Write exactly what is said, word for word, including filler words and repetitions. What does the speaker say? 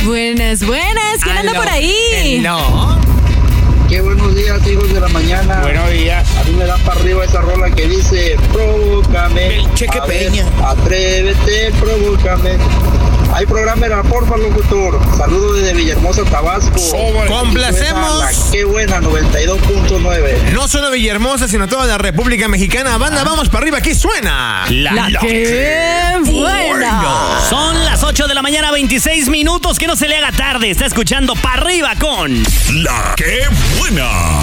Buenas, buenas. ¿Quién anda por ahí? No. Qué buenos días, hijos de la mañana. Buenos días. A mí me da para arriba esa rola que dice, provócame. El Cheque A ver, Peña. Atrévete, provócame. Hay programa en la porfa, locutor. Saludos desde Villahermosa, Tabasco. Complacemos. La Qué buena, noventa y dos punto nueve. No solo Villahermosa, sino toda la República Mexicana. Banda, vamos para arriba, aquí suena. La, La que buena. Son las ocho de la mañana, veintiséis minutos. Que no se le haga tarde. Está escuchando Pa' Arriba con La que buena.